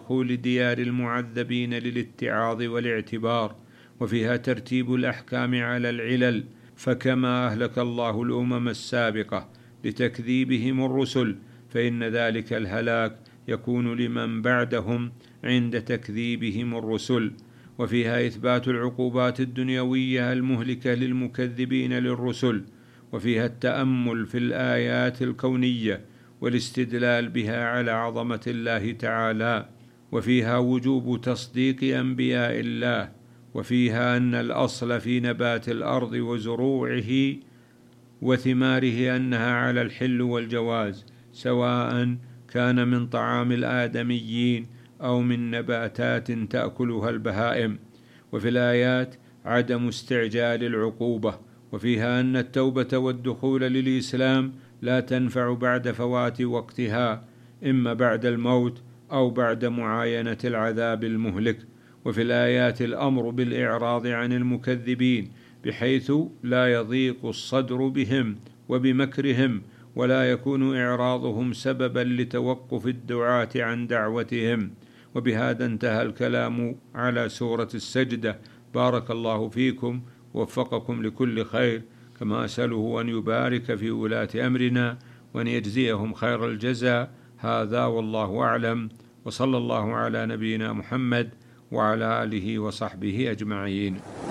دخول ديار المعذبين للاتعاظ والاعتبار، وفيها ترتيب الأحكام على العلل، فكما أهلك الله الأمم السابقة لتكذيبهم الرسل فإن ذلك الهلاك يكون لمن بعدهم عند تكذيبهم الرسل. وفيها إثبات العقوبات الدنيوية المهلكة للمكذبين للرسل، وفيها التأمل في الآيات الكونية والاستدلال بها على عظمة الله تعالى، وفيها وجوب تصديق أنبياء الله، وفيها أن الأصل في نبات الأرض وزروعه وثماره أنها على الحل والجواز، سواء كان من طعام الآدميين أو من نباتات تأكلها البهائم. وفي الآيات عدم استعجال العقوبة، وفيها أن التوبة والدخول للإسلام لا تنفع بعد فوات وقتها، إما بعد الموت أو بعد معاينة العذاب المهلك. وفي الآيات الأمر بالإعراض عن المكذبين بحيث لا يضيق الصدر بهم وبمكرهم، ولا يكون إعراضهم سببا لتوقف الدعاة عن دعوتهم. وبهذا انتهى الكلام على سورة السجدة. بارك الله فيكم ووفقكم لكل خير، كما أسأله أن يبارك في ولاة أمرنا وأن يجزيهم خير الجزاء. هذا والله أعلم، وصلى الله على نبينا محمد وعلى آله وصحبه أجمعين.